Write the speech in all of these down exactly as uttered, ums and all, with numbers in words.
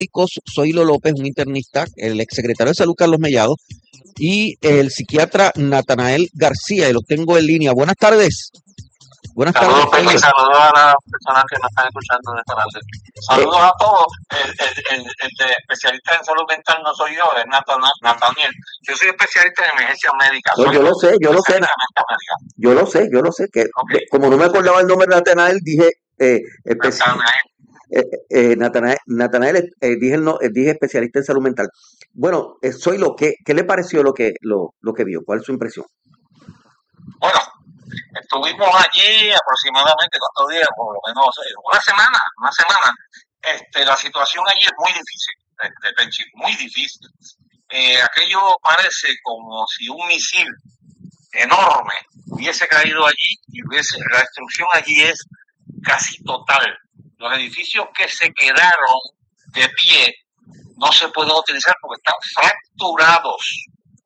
médicos Zoilo López, un internista, el exsecretario de Salud Carlos Mellado y el psiquiatra Natanael García, y los tengo en línea. Buenas tardes. Buenas saludos, tardes. Pepe, saludos a las personas que nos están escuchando en esta tarde. Saludos eh, a todos. El, el, el, el de especialista en salud mental no soy yo, es Natanael. Yo soy especialista en emergencias médicas. No, yo lo sé, yo lo sé. Yo lo sé, yo lo sé. Que okay. Como no me acordaba el nombre de Natanael, dije eh, Natanael. Eh, eh, Natanael, Natanael eh, dije, el no, eh, dije especialista en salud mental. Bueno, eh, soy lo que, ¿qué le pareció lo que, lo, lo que vio? ¿Cuál es su impresión? Bueno, estuvimos allí aproximadamente, ¿cuántos días? Por lo menos una semana, una semana. Este, la situación allí es muy difícil, de, de Penchi, muy difícil. Eh, aquello parece como si un misil enorme hubiese caído allí y hubiese, la destrucción allí es casi total. Los edificios que se quedaron de pie no se pueden utilizar porque están fracturados.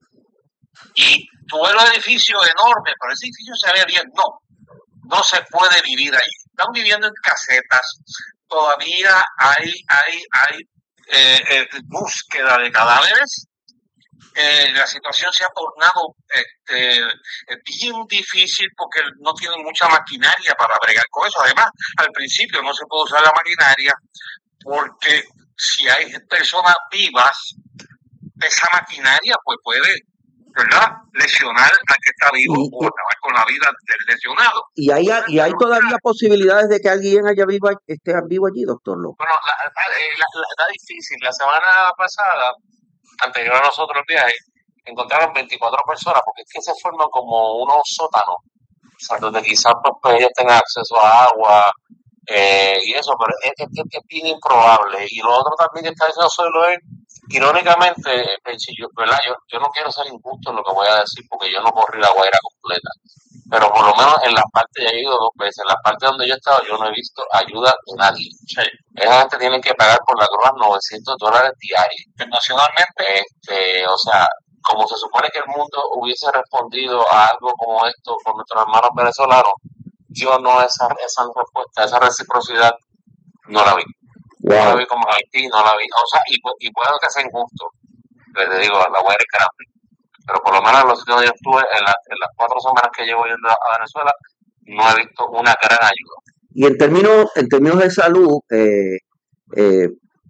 Y tú ves los edificios enormes, pero ese edificio se ve bien. No, no se puede vivir ahí. Están viviendo en casetas. Todavía hay, hay, hay eh, eh, búsqueda de cadáveres. Eh, la situación se ha tornado este, bien difícil porque no tienen mucha maquinaria para bregar con eso. Además, al principio no se puede usar la maquinaria porque si hay personas vivas, esa maquinaria pues puede, ¿verdad?, lesionar al que está vivo y, o acabar con la vida del lesionado. ¿Y hay, y hay todavía posibilidades de que alguien haya vivo, esté vivo allí, doctor López? Bueno, la, la, la, está difícil. La semana pasada, anterior a nosotros el viaje, encontraron veinticuatro personas, porque es que se forman como unos sótanos, o sea, donde quizás pues, ellos tengan acceso a agua eh, y eso, pero es, es, es, es bien improbable. Y lo otro también que está diciendo Zoilo es, irónicamente, yo, ¿verdad? Yo, yo no quiero ser injusto en lo que voy a decir, porque yo no corrí la Guaira completa, pero por lo menos en la parte, ya he ido dos veces, en la parte donde yo he estado, yo no he visto ayuda de nadie. Sí. Esa gente tiene que pagar por la grúa novecientos dólares diarios. Internacionalmente, este, o sea, como se supone que el mundo hubiese respondido a algo como esto con nuestros hermanos venezolanos, yo no esa, esa respuesta, esa reciprocidad, no la vi. Wow. No la vi como Haití, no la vi. O sea, y, y puedo que sea injusto, les digo, la Guaira es grande. Pero por lo menos en los sitios donde yo estuve, en, la, en las cuatro semanas que llevo yendo a Venezuela, no he visto una gran ayuda. Y en términos, en términos de salud, eh, eh,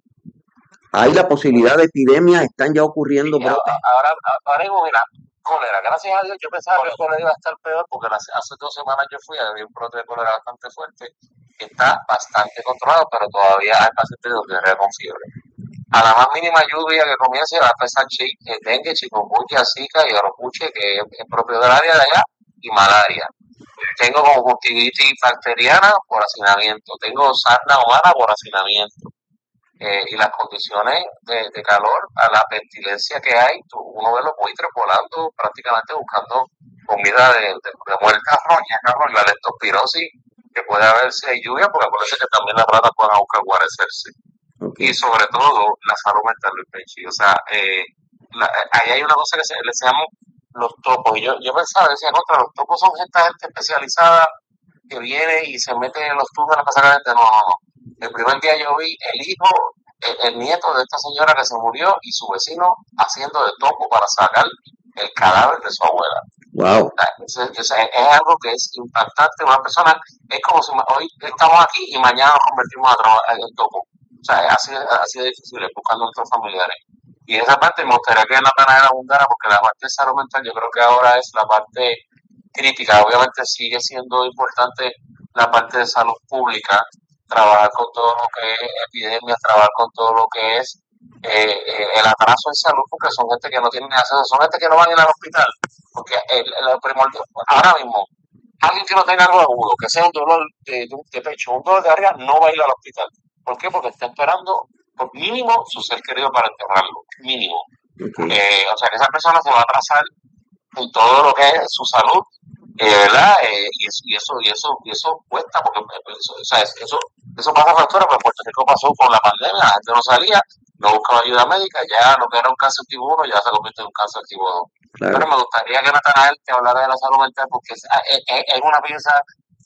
hay la posibilidad de epidemias, están ya ocurriendo. Sí, ahora, ahora, ahora digo, mira, cólera, gracias a Dios, yo pensaba que el cólera iba a estar peor, porque las, hace dos semanas yo fui, había un brote de cólera bastante fuerte, que está bastante controlado, pero todavía hay pacientes de diarrea con fiebre. A la más mínima lluvia que comience va a empezar el dengue, chikungunya, zika y oropuche, que es propio del área de allá, y malaria. Tengo conjuntivitis bacteriana por hacinamiento, tengo sarna humana por hacinamiento. Eh, y las condiciones de, de calor, a la pestilencia que hay, tú, uno ve los buitres volando prácticamente buscando comida de, de, de muerta roña, cabrón, la leptospirosis, que puede haber si hay lluvia, porque parece que también las ratas pueden buscar guarecerse. Okay. Y sobre todo la salud mental del pecho. O sea, eh, la, ahí hay una cosa que se, le llama los topos. Y yo, yo pensaba, decía, contra los topos son gente, gente especializada que viene y se mete en los tubos de la casa caliente. No, no, no. El primer día yo vi el hijo, el, el nieto de esta señora que se murió y su vecino haciendo de topo para sacar el cadáver de su abuela. Wow. Es, es, es algo que es impactante. Una persona, es como si hoy estamos aquí y mañana nos convertimos a trabajar en topo. O sea, así, así de difícil, buscando a nuestros familiares. Y esa parte me gustaría que Natanael abundara, porque la parte de salud mental yo creo que ahora es la parte crítica. Obviamente sigue siendo importante la parte de salud pública, trabajar con todo lo que es epidemias, trabajar con todo lo que es eh, eh, el atraso en salud, porque son gente que no tienen acceso, son gente que no van a ir al hospital. Porque el, el primordial, ahora mismo, alguien que no tenga algo agudo, que sea un dolor de, de, de pecho, un dolor de garganta, no va a ir al hospital. ¿Por qué? Porque está esperando, por mínimo, su ser querido para enterrarlo. Mínimo. Okay. Eh, o sea, que esa persona se va a atrasar en todo lo que es su salud, eh, ¿verdad? Eh, y, eso, y, eso, y, eso, y eso cuesta, porque eso, o sea, eso, eso pasa factura, pero en Puerto Rico pasó con la pandemia, la gente no salía, no buscaba ayuda médica, ya lo que era un cáncer tipo uno ya se convierte en un cáncer tipo dos. Claro. Pero me gustaría que Natanael te hablara de la salud mental, porque es, es, es una pieza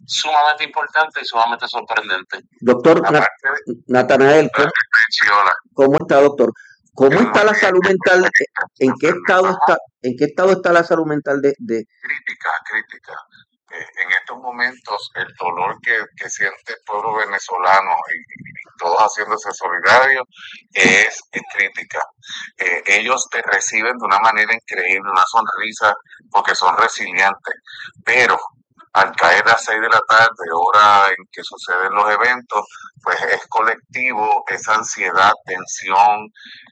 sumamente importante y sumamente sorprendente. Doctor Natanael, ¿cómo, ¿cómo está, doctor? ¿Cómo está la salud mental? ¿En qué estado está, en qué estado está la salud mental de, de... Crítica, crítica. Eh, en estos momentos el dolor que, que siente el pueblo venezolano y, y todos haciéndose solidarios es, es crítica. Eh, ellos te reciben de una manera increíble, una sonrisa, porque son resilientes, pero al caer a las seis de la tarde, hora en que suceden los eventos, pues es colectivo, esa ansiedad, tensión,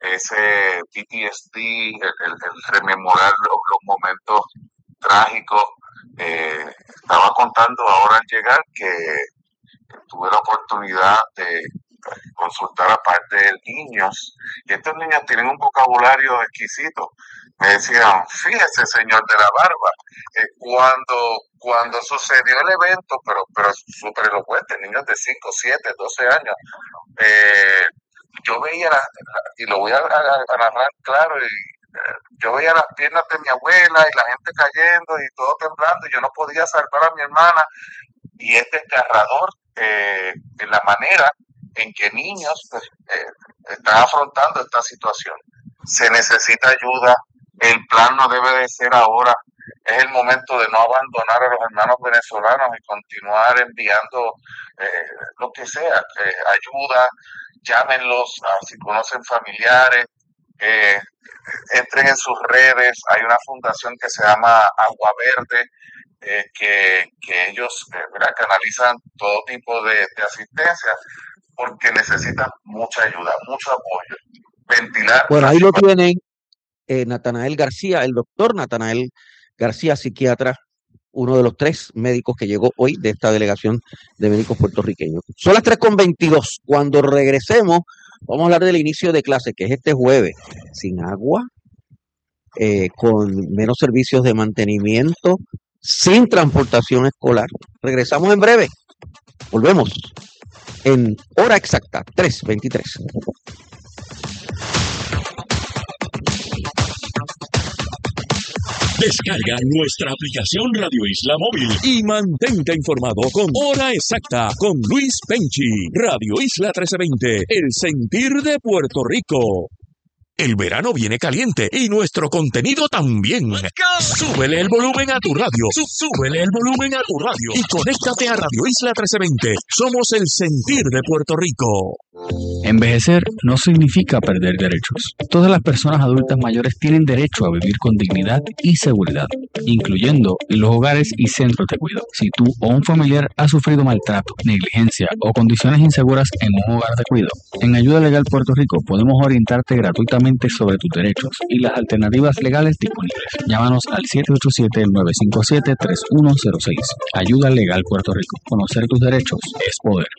ese P T S D, el, el, el rememorar los, los momentos trágicos. Eh, estaba contando ahora al llegar que, que tuve la oportunidad de consultar a parte de niños, y estos niños tienen un vocabulario exquisito. Me decían, fíjese, señor de la barba, eh, cuando, cuando sucedió el evento, pero, pero súper elocuente, niños de cinco, siete, doce años, eh, yo veía, la, y lo voy a, a, a narrar claro, y eh, yo veía las piernas de mi abuela y la gente cayendo y todo temblando, y yo no podía salvar a mi hermana, y es desgarrador eh, en la manera en que niños pues, eh, están afrontando esta situación. Se necesita ayuda, el plan no debe de ser ahora, es el momento de no abandonar a los hermanos venezolanos y continuar enviando eh, lo que sea, eh, ayuda, llámenlos, uh, si conocen familiares, eh, entren en sus redes, hay una fundación que se llama Agua Verde, eh, que, que ellos eh, ¿verdad? canalizan todo tipo de, de asistencia, porque necesitan mucha ayuda, mucho apoyo. Ventilar. Bueno, ahí lo tienen, eh, Natanael García, el doctor Natanael García, psiquiatra, uno de los tres médicos que llegó hoy de esta delegación de médicos puertorriqueños. Son las tres con veintidós. Cuando regresemos, vamos a hablar del inicio de clase, que es este jueves, sin agua, eh, con menos servicios de mantenimiento, sin transportación escolar. Regresamos en breve. Volvemos en hora exacta, tres veintitrés. Descarga nuestra aplicación Radio Isla Móvil y mantente informado con Hora Exacta con Luis Penchi. Radio Isla trece veinte, el sentir de Puerto Rico. El verano viene caliente y nuestro contenido también. Súbele el volumen a tu radio. Súbele el volumen a tu radio. Y conéctate a Radio Isla trece veinte. Somos el sentir de Puerto Rico. Envejecer no significa perder derechos. Todas las personas adultas mayores tienen derecho a vivir con dignidad y seguridad, incluyendo en los hogares y centros de cuidado. Si tú o un familiar ha sufrido maltrato, negligencia o condiciones inseguras en un hogar de cuidado, en Ayuda Legal Puerto Rico podemos orientarte gratuitamente sobre tus derechos y las alternativas legales disponibles. Llámanos al siete ocho siete, nueve cinco siete, tres uno cero seis. Ayuda Legal Puerto Rico. Conocer tus derechos es poder.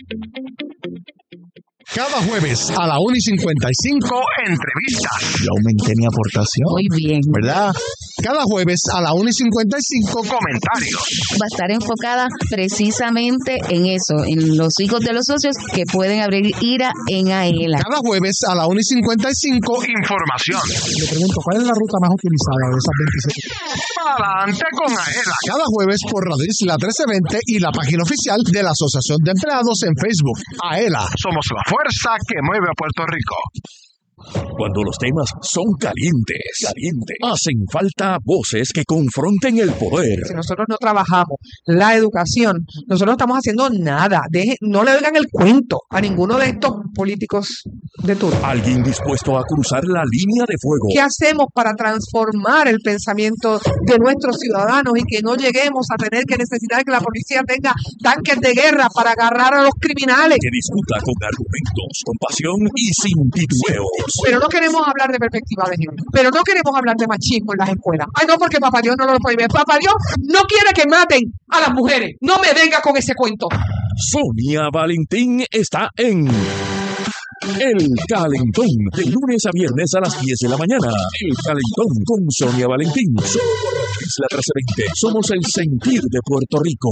Cada jueves a la una y cincuenta y cinco, entrevistas. Yo aumenté mi aportación. Muy bien. ¿Verdad? Cada jueves a la una y cincuenta y cinco, comentarios. Va a estar enfocada precisamente en eso, en los hijos de los socios que pueden abrir ira en AELA. Cada jueves a la una y cincuenta y cinco, información. Le pregunto, ¿cuál es la ruta más utilizada de esas veintisiete? Adelante con AELA. Cada jueves por Radio Isla trece veinte y la página oficial de la Asociación de Empleados en Facebook. AELA, somos la fuerza que mueve a Puerto Rico. Cuando los temas son calientes, calientes, hacen falta voces que confronten el poder. Si nosotros no trabajamos la educación, nosotros no estamos haciendo nada. Deje, no le oigan el cuento a ninguno de estos políticos de turno. Alguien dispuesto a cruzar la línea de fuego. ¿Qué hacemos para transformar el pensamiento de nuestros ciudadanos y que no lleguemos a tener que necesitar que la policía tenga tanques de guerra para agarrar a los criminales? Que discuta con argumentos, con pasión y sin titubeos. Pero no queremos hablar de perspectiva de género. Pero no queremos hablar de machismo en las escuelas. Ay, no, porque Papá Dios no lo puede ver. Papá Dios no quiere que maten a las mujeres. No me venga con ese cuento. Sonia Valentín está en El Calentón, de lunes a viernes a las diez de la mañana. El Calentón con Sonia Valentín. Solo por Isla trece veinte. Somos el sentir de Puerto Rico.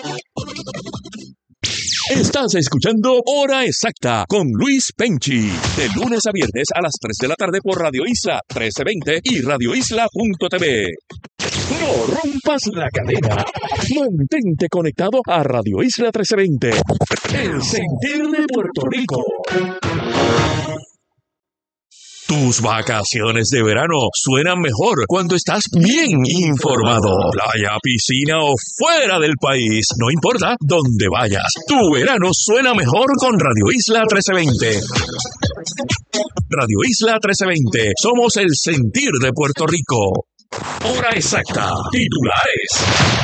Estás escuchando Hora Exacta con Luis Penchi, de lunes a viernes a las tres de la tarde por Radio Isla trece veinte y radio isla punto t v. No rompas la cadena. Mantente conectado a Radio Isla trece veinte. El sentir de Puerto Rico. Tus vacaciones de verano suenan mejor cuando estás bien informado. Playa, piscina o fuera del país, no importa dónde vayas. Tu verano suena mejor con Radio Isla trece veinte. Radio Isla trece veinte. Somos el sentir de Puerto Rico. Hora exacta. Titulares.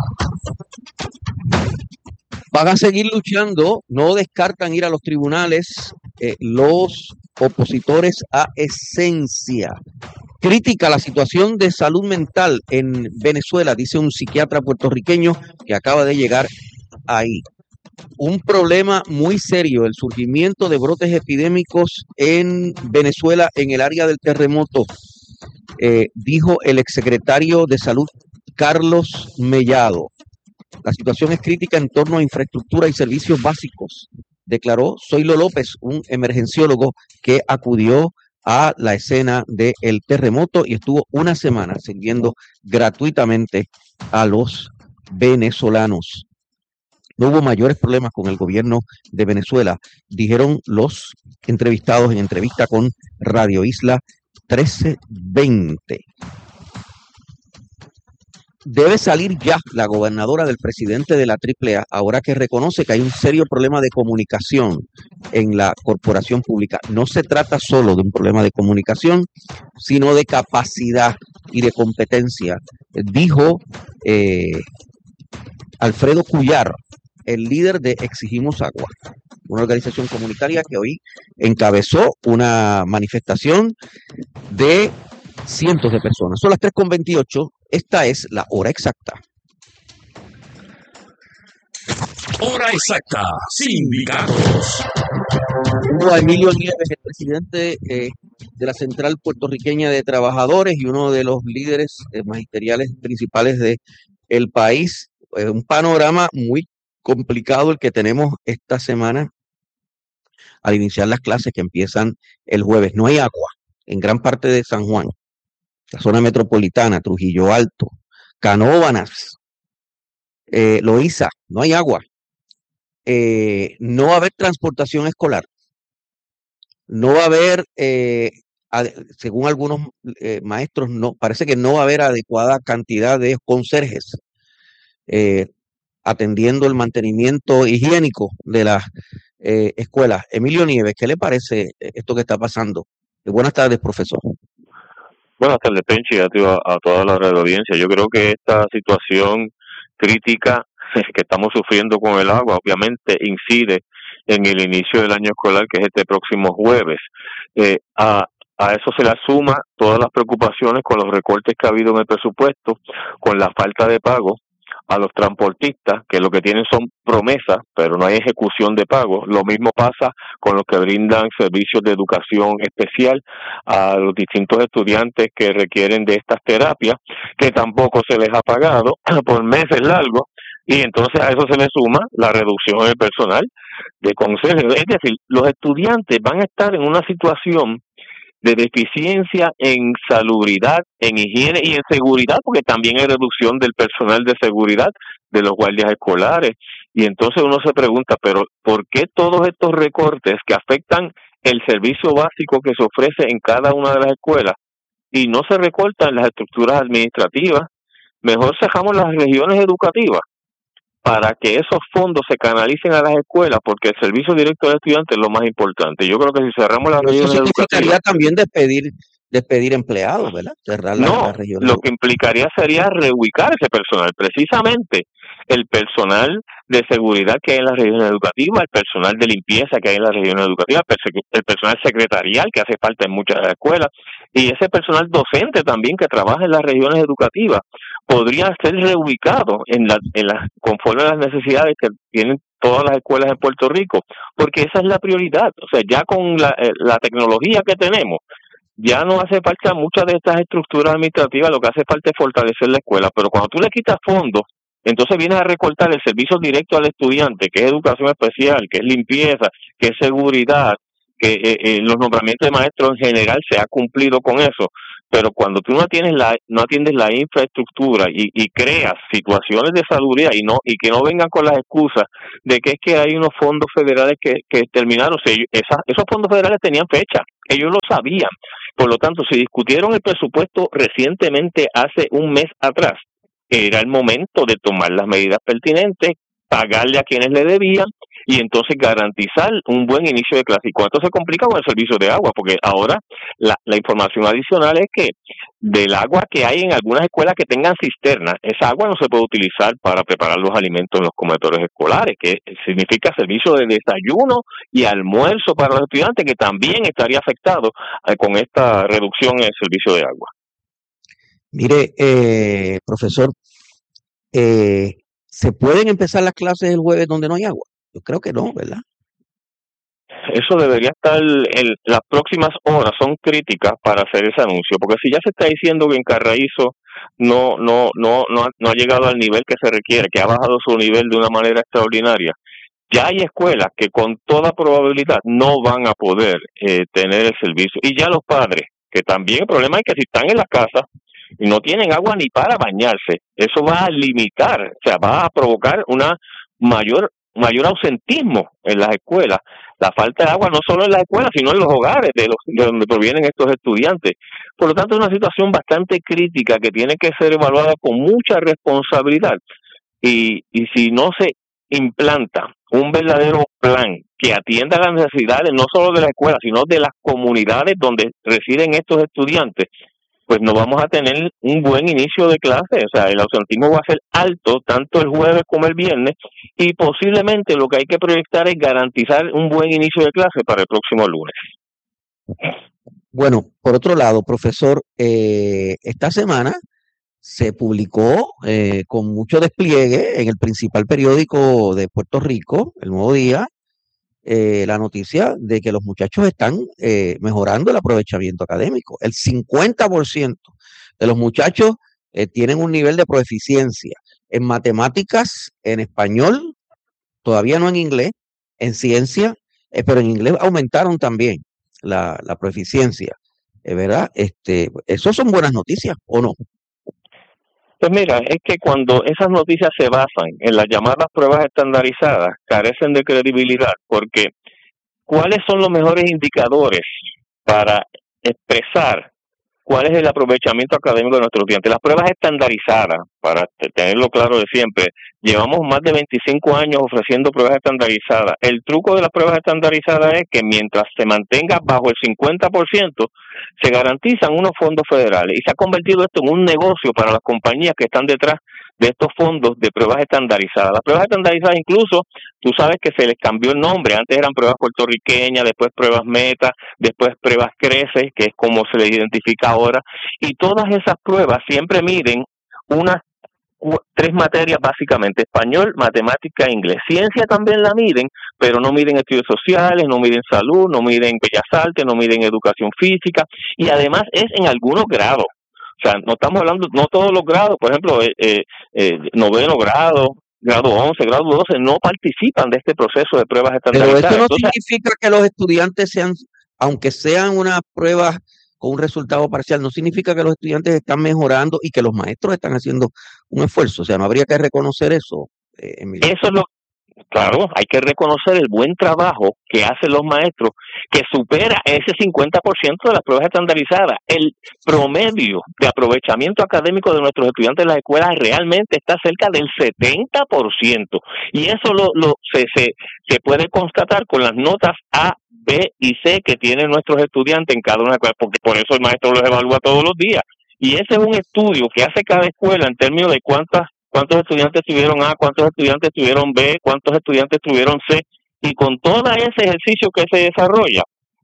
Van a seguir luchando, no descartan ir a los tribunales eh, los opositores a Esencia. Crítica la situación de salud mental en Venezuela, dice un psiquiatra puertorriqueño que acaba de llegar ahí. Un problema muy serio, el surgimiento de brotes epidémicos en Venezuela en el área del terremoto, eh, dijo el exsecretario de Salud Carlos Mellado. La situación es crítica en torno a infraestructura y servicios básicos, declaró Zoilo López, un emergenciólogo que acudió a la escena del terremoto y estuvo una semana sirviendo gratuitamente a los venezolanos. No hubo mayores problemas con el gobierno de Venezuela, dijeron los entrevistados en entrevista con Radio Isla trece veinte. Debe salir ya la gobernadora del presidente de la Triple A, ahora que reconoce que hay un serio problema de comunicación en la corporación pública. No se trata solo de un problema de comunicación, sino de capacidad y de competencia, dijo eh, Alfredo Cuyar, el líder de Exigimos Agua, una organización comunitaria que hoy encabezó una manifestación de cientos de personas. Son las tres con veintiocho. Esta es la hora exacta. Hora exacta. Sindicatos. Hubo a Emilio Nieves, el presidente eh, de la Central Puertorriqueña de Trabajadores y uno de los líderes eh, magisteriales principales del país. Eh, un panorama muy complicado el que tenemos esta semana al iniciar las clases que empiezan el jueves. No hay agua en gran parte de San Juan, la zona metropolitana, Trujillo Alto, Canóvanas, eh, Loíza, no hay agua. Eh, no va a haber transportación escolar. No va a haber, eh, ad, según algunos eh, maestros, no parece que no va a haber adecuada cantidad de conserjes eh, atendiendo el mantenimiento higiénico de las eh, escuelas. Emilio Nieves, ¿qué le parece esto que está pasando? Eh, buenas tardes, profesor. Buenas tardes, Penchi, a, a toda la radio audiencia. Yo creo que esta situación crítica que estamos sufriendo con el agua, obviamente incide en el inicio del año escolar, que es este próximo jueves. Eh, a, a eso se le suma todas las preocupaciones con los recortes que ha habido en el presupuesto, con la falta de pago a los transportistas, que lo que tienen son promesas, pero no hay ejecución de pago. Lo mismo pasa con los que brindan servicios de educación especial a los distintos estudiantes que requieren de estas terapias, que tampoco se les ha pagado por meses largos, y entonces a eso se le suma la reducción del personal de conserje. Es decir, los estudiantes van a estar en una situación de deficiencia en salubridad, en higiene y en seguridad, porque también hay reducción del personal de seguridad de los guardias escolares. Y entonces uno se pregunta, pero ¿por qué todos estos recortes que afectan el servicio básico que se ofrece en cada una de las escuelas y no se recortan las estructuras administrativas? Mejor cerramos las regiones educativas para que esos fondos se canalicen a las escuelas, porque el servicio directo al estudiante es lo más importante. Yo creo que si cerramos las Pero regiones eso significaría educativas... también despedir, despedir empleados, ¿verdad? Cerrar las, no, las regiones. Lo que implicaría sería reubicar ese personal, precisamente el personal de seguridad que hay en las regiones educativas, el personal de limpieza que hay en las regiones educativas, el personal secretarial que hace falta en muchas escuelas, y ese personal docente también que trabaja en las regiones educativas podría ser reubicado en la, en la, conforme a las necesidades que tienen todas las escuelas en Puerto Rico, porque esa es la prioridad. O sea, ya con la, la tecnología que tenemos, ya no hace falta muchas de estas estructuras administrativas, lo que hace falta es fortalecer la escuela, pero cuando tú le quitas fondos, entonces vienes a recortar el servicio directo al estudiante, que es educación especial, que es limpieza, que es seguridad, que eh, eh, los nombramientos de maestros en general se ha cumplido con eso, pero cuando tú no atiendes la no atiendes la infraestructura y, y creas situaciones de salubridad y no y que no vengan con las excusas de que es que hay unos fondos federales que, que terminaron, o sea, esas, esos fondos federales tenían fecha, ellos lo sabían, por lo tanto, si discutieron el presupuesto recientemente hace un mes atrás, era el momento de tomar las medidas pertinentes, pagarle a quienes le debían y entonces garantizar un buen inicio de clase. Y con esto se complica con el servicio de agua, porque ahora la, la información adicional es que del agua que hay en algunas escuelas que tengan cisternas, esa agua no se puede utilizar para preparar los alimentos en los comedores escolares, que significa servicio de desayuno y almuerzo para los estudiantes, que también estaría afectado eh, con esta reducción en el servicio de agua. Mire, eh, profesor, eh, ¿se pueden empezar las clases el jueves donde no hay agua? Yo creo que no, ¿verdad? Eso debería estar en las próximas horas, son críticas para hacer ese anuncio, porque si ya se está diciendo que en Carraízo no no no no ha, no ha llegado al nivel que se requiere, que ha bajado su nivel de una manera extraordinaria, ya hay escuelas que con toda probabilidad no van a poder eh, tener el servicio, y ya los padres, que también el problema es que si están en la casa y no tienen agua ni para bañarse, eso va a limitar, o sea, va a provocar una mayor mayor ausentismo en las escuelas, la falta de agua no solo en las escuelas, sino en los hogares de, los, de donde provienen estos estudiantes. Por lo tanto, es una situación bastante crítica que tiene que ser evaluada con mucha responsabilidad. Y, y si no se implanta un verdadero plan que atienda las necesidades no solo de la escuela, sino de las comunidades donde residen estos estudiantes, pues no vamos a tener un buen inicio de clase. O sea, el ausentismo va a ser alto tanto el jueves como el viernes, y posiblemente lo que hay que proyectar es garantizar un buen inicio de clase para el próximo lunes. Bueno, por otro lado, profesor, eh, esta semana se publicó eh, con mucho despliegue en el principal periódico de Puerto Rico, El Nuevo Día, Eh, la noticia de que los muchachos están eh, mejorando el aprovechamiento académico. El cincuenta por ciento de los muchachos eh, tienen un nivel de proficiencia en matemáticas, en español, todavía no en inglés, en ciencia, eh, pero en inglés aumentaron también la, la proficiencia, eh, ¿verdad? Este, ¿eso son buenas noticias o no? Pues mira, es que cuando esas noticias se basan en las llamadas pruebas estandarizadas, carecen de credibilidad, porque ¿cuáles son los mejores indicadores para expresar cuál es el aprovechamiento académico de nuestros estudiantes? Las pruebas estandarizadas, para tenerlo claro de siempre, llevamos más de veinticinco años ofreciendo pruebas estandarizadas. El truco de las pruebas estandarizadas es que mientras se mantenga bajo el cincuenta por ciento, se garantizan unos fondos federales, y se ha convertido esto en un negocio para las compañías que están detrás de estos fondos de pruebas estandarizadas. Las pruebas estandarizadas, incluso, tú sabes que se les cambió el nombre. Antes eran pruebas puertorriqueñas, después pruebas Meta, después pruebas Crece, que es como se les identifica ahora. Y todas esas pruebas siempre miden unas tres materias básicamente: español, matemática e inglés. Ciencia también la miden, pero no miden estudios sociales, no miden salud, no miden bellas artes, no miden educación física, y además es en algunos grados. O sea, no estamos hablando, no todos los grados, por ejemplo, eh, eh, eh, noveno grado, grado once, grado doce, no participan de este proceso de pruebas estandarizadas. Pero eso no Entonces, significa que los estudiantes sean, aunque sean unas pruebas con un resultado parcial, no significa que los estudiantes están mejorando y que los maestros están haciendo un esfuerzo. O sea, no habría que reconocer eso, eh, Emilio. Eso es lo Claro, hay que reconocer el buen trabajo que hacen los maestros, que supera ese cincuenta por ciento de las pruebas estandarizadas. El promedio de aprovechamiento académico de nuestros estudiantes en las escuelas realmente está cerca del setenta por ciento. Y eso lo, lo se, se, se puede constatar con las notas A, B y C que tienen nuestros estudiantes en cada una de las escuelas, porque por eso el maestro los evalúa todos los días. Y ese es un estudio que hace cada escuela en términos de cuántas cuántos estudiantes tuvieron A, cuántos estudiantes tuvieron B, cuántos estudiantes tuvieron C, y con todo ese ejercicio que se desarrolla,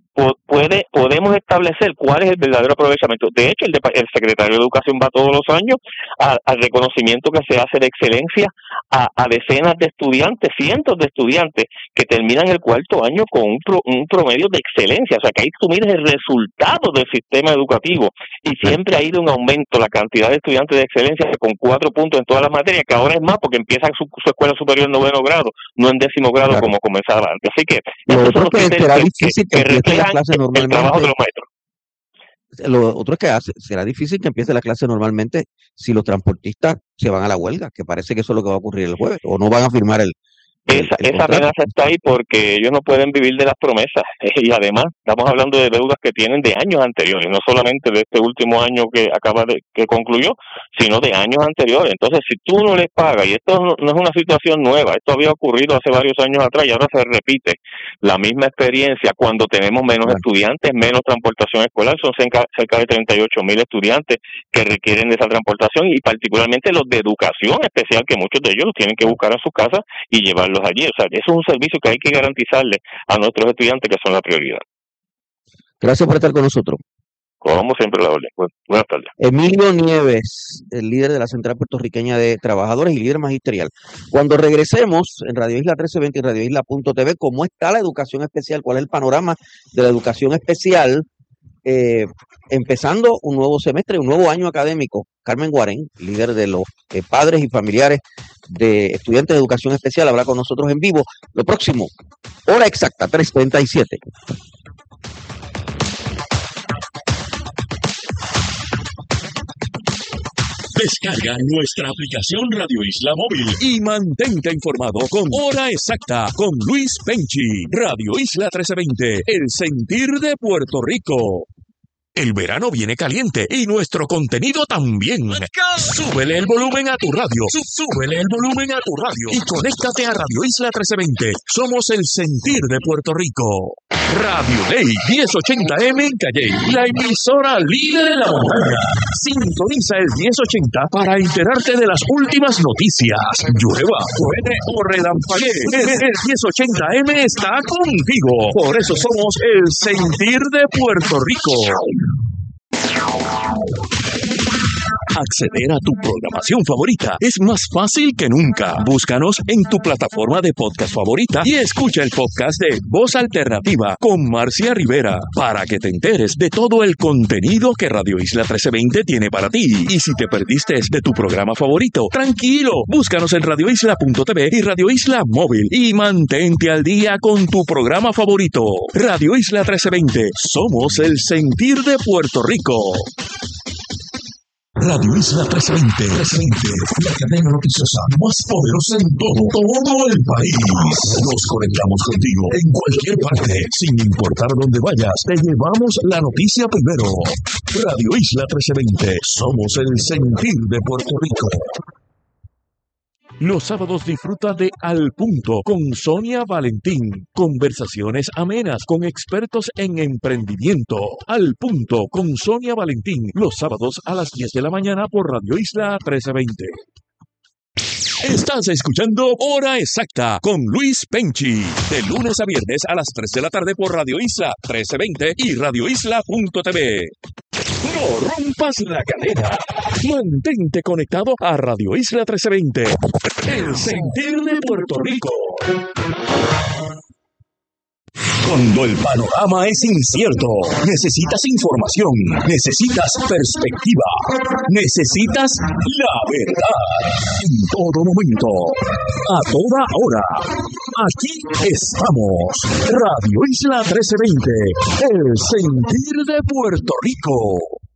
puede podemos establecer cuál es el verdadero aprovechamiento. De hecho, el, de, el secretario de Educación va todos los años a, al reconocimiento que se hace de excelencia a, a decenas de estudiantes, cientos de estudiantes que terminan el cuarto año con un, pro, un promedio de excelencia. O sea, que ahí tú miras el resultado del sistema educativo, y siempre ha ido en aumento la cantidad de estudiantes de excelencia, con cuatro puntos en todas las materias, que ahora es más porque empiezan su, su escuela superior en noveno grado, no en décimo grado, claro, como comenzaba antes. Así que esos son los criterios que, que, que, que reflejan clase, el trabajo de los maestros. Lo otro es que hace, será difícil que empiece la clase normalmente si los transportistas se van a la huelga, que parece que eso es lo que va a ocurrir el jueves, o no van a firmar el, el, Esa, el esa contrato. amenaza está ahí porque ellos no pueden vivir de las promesas y además estamos hablando de deudas que tienen de años anteriores, no solamente de este último año que acaba de que concluyó, sino de años anteriores. Entonces, si tú no les pagas, y esto no, no es una situación nueva, esto había ocurrido hace varios años atrás y ahora se repite la misma experiencia cuando tenemos menos Claro. estudiantes, menos transportación escolar, son cerca, cerca de treinta y ocho mil estudiantes que requieren de esa transportación y particularmente los de educación especial, que muchos de ellos los tienen que buscar a sus casas y llevarlos allí. O sea, eso es un servicio que hay que garantizarle a nuestros estudiantes, que son la prioridad. Gracias por estar con nosotros. Como siempre, la orden. Bu- Buenas tardes. Emilio Nieves, el líder de la Central Puertorriqueña de Trabajadores y líder magisterial. Cuando regresemos en Radio Isla trece veinte y Radio Isla punto t v, ¿cómo está la educación especial? ¿Cuál es el panorama de la educación especial? Eh, empezando un nuevo semestre, un nuevo año académico. Carmen Guarén, líder de los eh, padres y familiares de estudiantes de educación especial, habrá con nosotros en vivo. Lo próximo, hora exacta, tres treinta y siete. Descarga nuestra aplicación Radio Isla Móvil y mantente informado con Hora Exacta con Luis Penchi. Radio Isla trece veinte, el sentir de Puerto Rico. El verano viene caliente y nuestro contenido también. Súbele el volumen a tu radio. Súbele el volumen a tu radio. Y conéctate a Radio Isla trece veinte. Somos el sentir de Puerto Rico. Radio Ley diez ochenta M en Calley, la emisora líder de la montaña. Sintoniza el diez ochenta para enterarte de las últimas noticias. Llueva, truene o relampaguee, el, el diez ochenta M está contigo. Por eso somos el sentir de Puerto Rico. Acceder a tu programación favorita es más fácil que nunca. Búscanos en tu plataforma de podcast favorita y escucha el podcast de Voz Alternativa con Marcia Rivera para que te enteres de todo el contenido que Radio Isla trece veinte tiene para ti. Y si te perdiste de tu programa favorito, tranquilo, búscanos en radio isla punto t v y Radio Isla Móvil y mantente al día con tu programa favorito. Radio Isla trece veinte, somos el sentir de Puerto Rico. Radio Isla trece veinte, la cadena noticiosa más poderosa en todo, todo el país. Nos conectamos contigo en cualquier parte, sin importar dónde vayas. Te llevamos la noticia primero. Radio Isla trece veinte, somos el sentir de Puerto Rico. Los sábados disfruta de Al Punto con Sonia Valentín. Conversaciones amenas con expertos en emprendimiento. Al Punto con Sonia Valentín. Los sábados a las diez de la mañana por Radio Isla trece veinte. Estás escuchando Hora Exacta con Luis Penchi. De lunes a viernes a las tres de la tarde por Radio Isla trece veinte y Radio Isla punto t v. No rompas la cadena. Mantente conectado a Radio Isla trece veinte. El sentir de Puerto Rico. Cuando el panorama es incierto, necesitas información, necesitas perspectiva, necesitas la verdad. En todo momento, a toda hora. Aquí estamos. Radio Isla trece veinte, el sentir de Puerto Rico.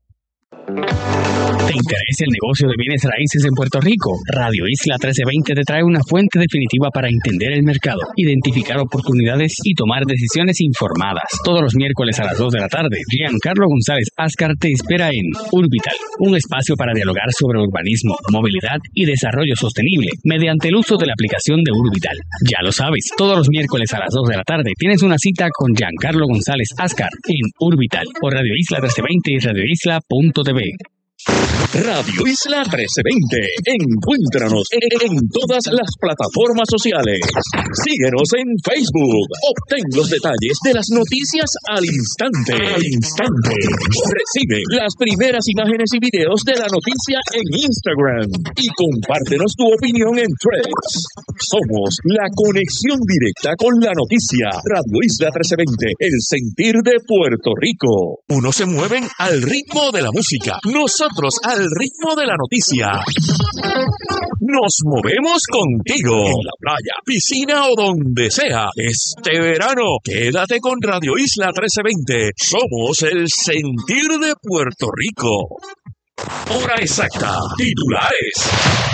¿Te interesa el negocio de bienes raíces en Puerto Rico? Radio Isla trece veinte te trae una fuente definitiva para entender el mercado, identificar oportunidades y tomar decisiones informadas. Todos los miércoles a las dos de la tarde, Giancarlo González Ascar te espera en Urbital, un espacio para dialogar sobre urbanismo, movilidad y desarrollo sostenible mediante el uso de la aplicación de Urbital. Ya lo sabes, todos los miércoles a las dos de la tarde tienes una cita con Giancarlo González Ascar en Urbital por Radio Isla trece veinte y Radio Isla punto t v. Radio Isla trece veinte. Encuéntranos en, en todas las plataformas sociales. Síguenos en Facebook. Obtén los detalles de las noticias al instante. Al instante. Recibe las primeras imágenes y videos de la noticia en Instagram. Y compártenos tu opinión en Threads. Somos la conexión directa con la noticia. Radio Isla trece veinte. El sentir de Puerto Rico. Unos se mueven al ritmo de la música. Nosotros al ritmo de la noticia. Nos movemos contigo. En la playa, piscina o donde sea. Este verano, quédate con Radio Isla trece veinte. Somos el sentir de Puerto Rico. Hora exacta. Titulares.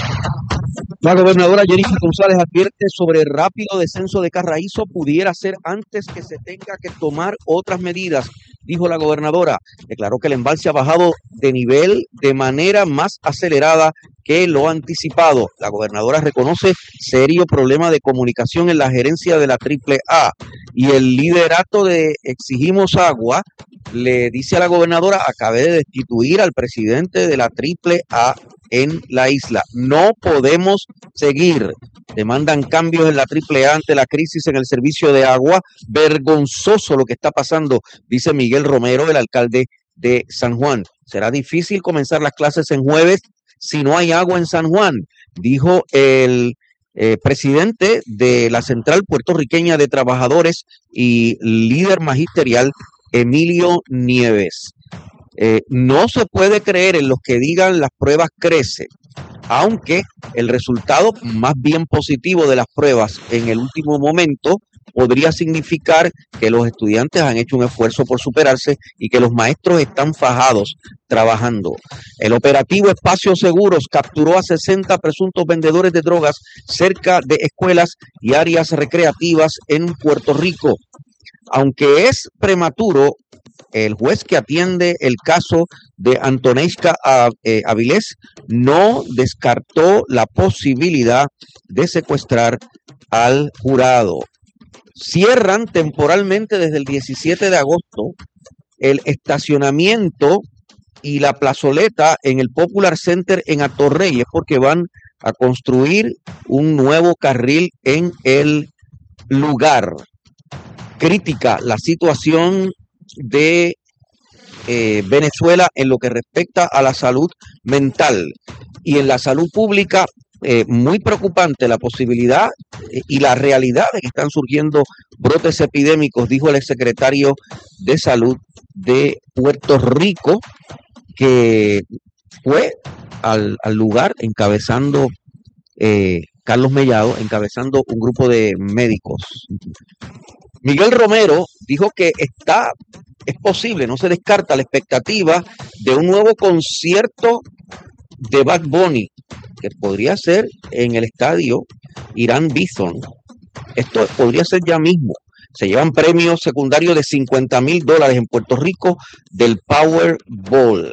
La gobernadora Jennifer González advierte sobre rápido descenso de Carraízo pudiera ser antes que se tenga que tomar otras medidas, dijo la gobernadora. Declaró que el embalse ha bajado de nivel de manera más acelerada que lo anticipado. La gobernadora reconoce serio problema de comunicación en la gerencia de la Triple A y el liderato de Exigimos Agua le dice a la gobernadora: acabé de destituir al presidente de la Triple A en la isla. No podemos seguir. Demandan cambios en la Triple A ante la crisis en el servicio de agua. Vergonzoso lo que está pasando, dice Miguel Romero, el alcalde de San Juan. Será difícil comenzar las clases en jueves si no hay agua en San Juan, dijo el eh, presidente de la Central Puertorriqueña de Trabajadores y líder magisterial, Emilio Nieves. Eh, no se puede creer en los que digan las pruebas crecen, aunque el resultado más bien positivo de las pruebas en el último momento podría significar que los estudiantes han hecho un esfuerzo por superarse y que los maestros están fajados trabajando. El operativo Espacios Seguros capturó a sesenta presuntos vendedores de drogas cerca de escuelas y áreas recreativas en Puerto Rico. Aunque es prematuro, el juez que atiende el caso de Antoneska Avilés no descartó la posibilidad de secuestrar al jurado. Cierran temporalmente desde el diecisiete de agosto el estacionamiento y la plazoleta en el Popular Center en Atorrey, es porque van a construir un nuevo carril en el lugar. Crítica la situación de eh, Venezuela en lo que respecta a la salud mental y en la salud pública. Eh, muy preocupante la posibilidad eh, y la realidad de que están surgiendo brotes epidémicos, dijo el exsecretario de Salud de Puerto Rico, que fue al, al lugar encabezando eh, Carlos Mellado, encabezando un grupo de médicos. Miguel Romero dijo que está, es posible, no se descarta la expectativa de un nuevo concierto de Bad Bunny, que podría ser en el estadio Irán Bithorn. Esto podría ser ya mismo. Se llevan premios secundarios de cincuenta mil dólares en Puerto Rico del Powerball.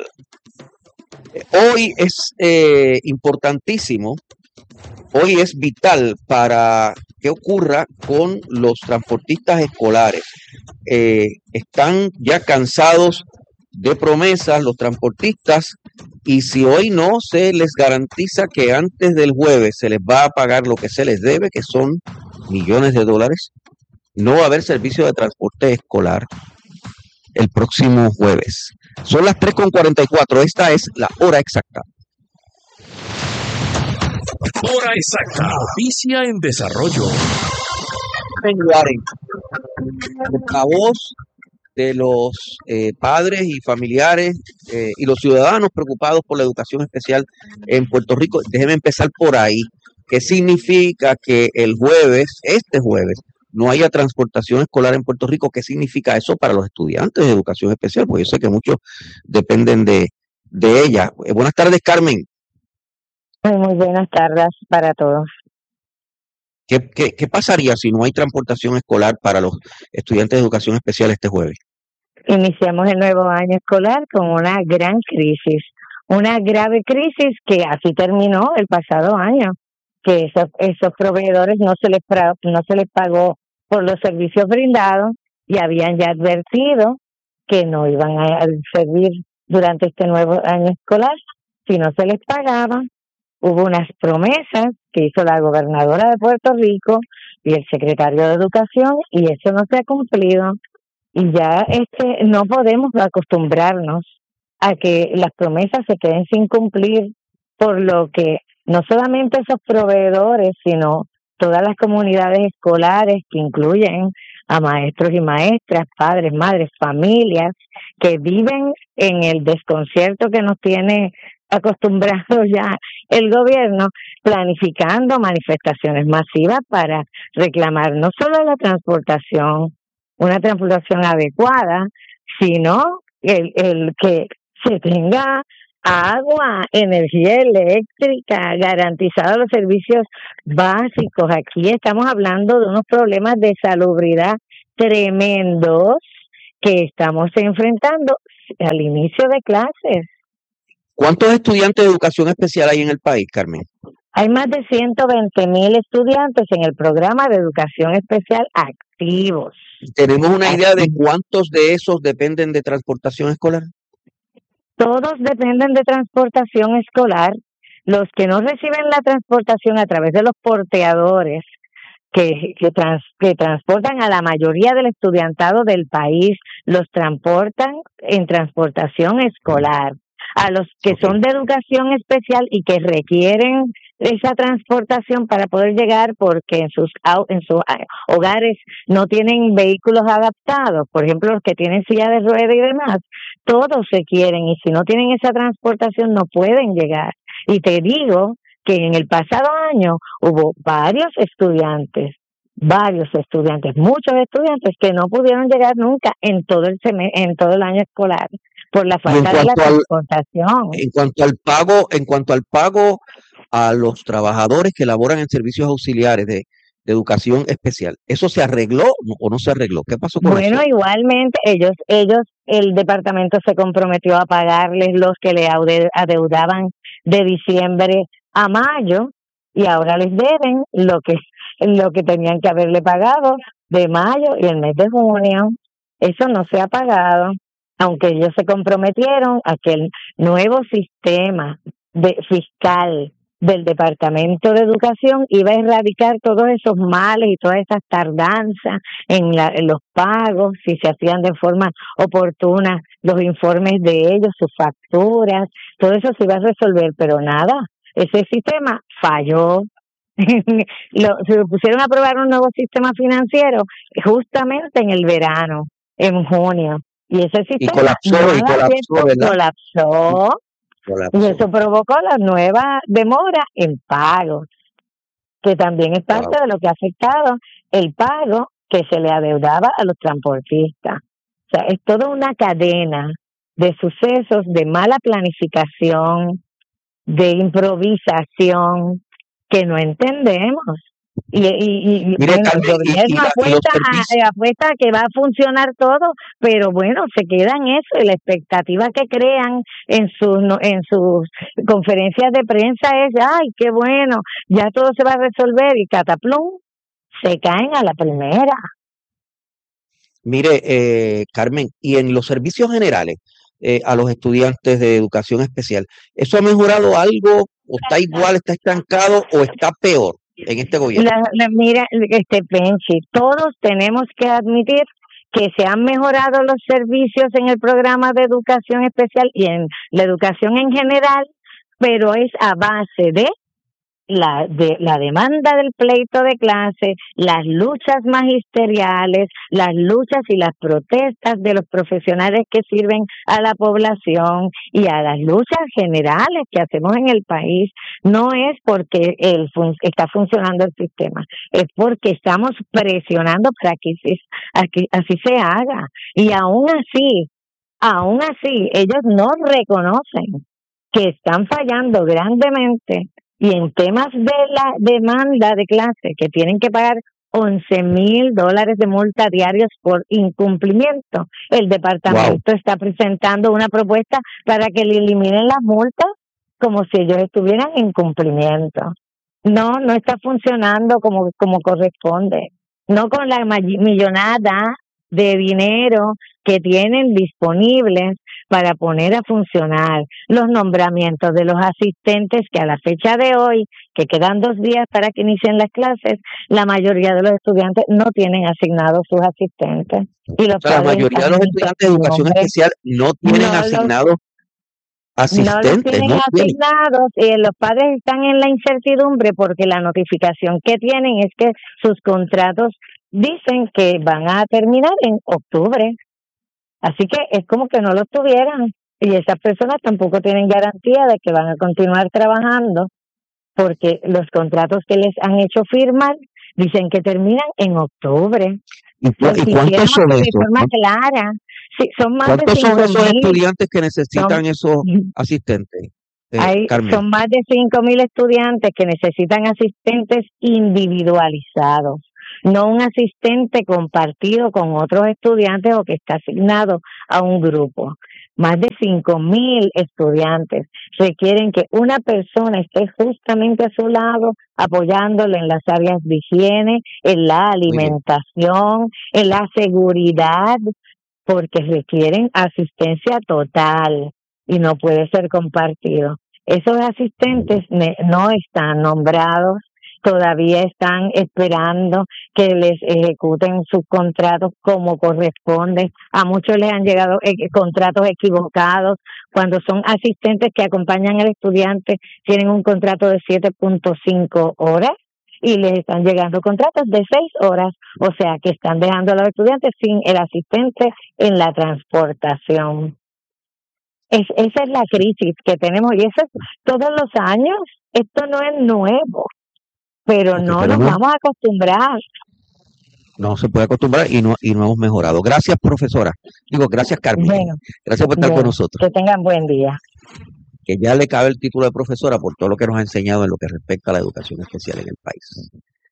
Hoy es eh, importantísimo, hoy es vital para que ocurra con los transportistas escolares. Eh, están ya cansados de promesas los transportistas, y si hoy no se les garantiza que antes del jueves se les va a pagar lo que se les debe, que son millones de dólares, no va a haber servicio de transporte escolar el próximo jueves. Son las tres con cuarenta y cuatro, esta es la hora exacta. Hora exacta, noticia en desarrollo. La voz de los eh, padres y familiares eh, y los ciudadanos preocupados por la educación especial en Puerto Rico. Déjeme empezar por ahí. ¿Qué significa que el jueves, este jueves, no haya transportación escolar en Puerto Rico? ¿Qué significa eso para los estudiantes de educación especial? Pues yo sé que muchos dependen de, de ella. Eh, buenas tardes, Carmen. Muy buenas tardes para todos. ¿Qué, qué, ¿Qué pasaría si no hay transportación escolar para los estudiantes de educación especial este jueves? Iniciamos el nuevo año escolar con una gran crisis, una grave crisis que así terminó el pasado año, que esos, esos proveedores no se les no se les pagó por los servicios brindados y habían ya advertido que no iban a servir durante este nuevo año escolar si no se les pagaba. Hubo unas promesas que hizo la gobernadora de Puerto Rico y el secretario de Educación, y eso no se ha cumplido. Y ya este no podemos acostumbrarnos a que las promesas se queden sin cumplir, por lo que no solamente esos proveedores, sino todas las comunidades escolares que incluyen a maestros y maestras, padres, madres, familias que viven en el desconcierto que nos tiene acostumbrados ya el gobierno, planificando manifestaciones masivas para reclamar no solo la transportación, una transportación adecuada, sino el, el que se tenga agua, energía eléctrica, garantizados los servicios básicos. Aquí estamos hablando de unos problemas de salubridad tremendos que estamos enfrentando al inicio de clases. ¿Cuántos estudiantes de educación especial hay en el país, Carmen? Hay más de ciento veinte mil estudiantes en el programa de educación especial activos. ¿Tenemos una idea de cuántos de esos dependen de transportación escolar? Todos dependen de transportación escolar. Los que no reciben la transportación a través de los porteadores que, que, trans, que transportan a la mayoría del estudiantado del país, los transportan en transportación escolar. A los que son de educación especial y que requieren esa transportación para poder llegar porque en sus en sus hogares no tienen vehículos adaptados, por ejemplo los que tienen silla de ruedas y demás, todos se quieren y si no tienen esa transportación no pueden llegar. Y te digo que en el pasado año hubo varios estudiantes, varios estudiantes, muchos estudiantes que no pudieron llegar nunca en todo el sem- en todo el año escolar por la falta de la transportación. En cuanto al pago, en cuanto al pago a los trabajadores que laboran en servicios auxiliares de, de educación especial, ¿eso se arregló o no se arregló? ¿Qué pasó con bueno, eso? Bueno, igualmente ellos, ellos, el departamento se comprometió a pagarles los que le adeudaban de diciembre a mayo y ahora les deben lo que lo que tenían que haberle pagado de mayo y el mes de junio. Eso no se ha pagado, aunque ellos se comprometieron a que el nuevo sistema de fiscal del Departamento de Educación iba a erradicar todos esos males y todas esas tardanzas en, la, en los pagos, si se hacían de forma oportuna los informes de ellos, sus facturas, todo eso se iba a resolver, pero nada, ese sistema falló. Lo, se pusieron a probar un nuevo sistema financiero justamente en el verano, en junio. Y ese sistema y colapsó, y colapsó, ¿verdad? colapsó, colapsó. Y eso provocó la nueva demora en pagos, que también es parte wow. de lo que ha afectado el pago que se le adeudaba a los transportistas. O sea, es toda una cadena de sucesos, de mala planificación, de improvisación, que no entendemos. Y, y, y Mire, bueno, Carmen, el gobierno y, y la, apuesta, y a, apuesta a que va a funcionar todo, pero bueno, se queda en eso y la expectativa que crean en sus no, en sus conferencias de prensa es, ay, qué bueno, ya todo se va a resolver y cataplum, se caen a la primera. Mire, eh, Carmen, y en los servicios generales eh, a los estudiantes de educación especial, ¿eso ha mejorado algo o está igual, está estancado o está peor en este gobierno? La, la, mira, este Penchi, todos tenemos que admitir que se han mejorado los servicios en el programa de educación especial y en la educación en general, pero es a base de la de la demanda del pleito de clase, las luchas magisteriales, las luchas y las protestas de los profesionales que sirven a la población y a las luchas generales que hacemos en el país. No es porque el fun- está funcionando el sistema, es porque estamos presionando para que así, así se haga. Y aún así, aún así, ellos no reconocen que están fallando grandemente. Y en temas de la demanda de clase, que tienen que pagar once mil dólares de multa diarios por incumplimiento, el departamento wow. está presentando una propuesta para que le eliminen las multas como si ellos estuvieran en cumplimiento. No, no está funcionando como, como corresponde. No con la millonada de dinero que tienen disponibles para poner a funcionar los nombramientos de los asistentes que a la fecha de hoy, que quedan dos días para que inicien las clases, la mayoría de los estudiantes no tienen asignados sus asistentes. Y los o sea, la mayoría de los estudiantes de educación nombre, especial no tienen no asignados asistentes. No los tienen no asignados y los padres están en la incertidumbre porque la notificación que tienen es que sus contratos dicen que van a terminar en octubre. Así que es como que no los tuvieran. Y esas personas tampoco tienen garantía de que van a continuar trabajando porque los contratos que les han hecho firmar dicen que terminan en octubre. ¿Y, cu ¿y cuántos son de esos? forma clara. Sí, son más ¿Cuántos de son esos mil, estudiantes que necesitan son, esos asistentes? Eh, hay, Carmen. son más de cinco mil estudiantes que necesitan asistentes individualizados, no un asistente compartido con otros estudiantes o que está asignado a un grupo. Más de cinco mil estudiantes requieren que una persona esté justamente a su lado, apoyándole en las áreas de higiene, en la alimentación, en la seguridad, porque requieren asistencia total y no puede ser compartido. Esos asistentes no están nombrados, todavía están esperando que les ejecuten sus contratos como corresponde. A muchos les han llegado eh, contratos equivocados. Cuando son asistentes que acompañan al estudiante, tienen un contrato de siete punto cinco horas y les están llegando contratos de seis horas. O sea, que están dejando a los estudiantes sin el asistente en la transportación. Es, esa es la crisis que tenemos y eso es todos los años. Esto no es nuevo. Pero okay, no pero nos no, vamos a acostumbrar. No se puede acostumbrar y no y no hemos mejorado. Gracias, profesora. Digo, gracias, Carmen. Bueno, gracias por estar bueno, con nosotros. Que tengan buen día. Que ya le cabe el título de profesora por todo lo que nos ha enseñado en lo que respecta a la educación especial en el país.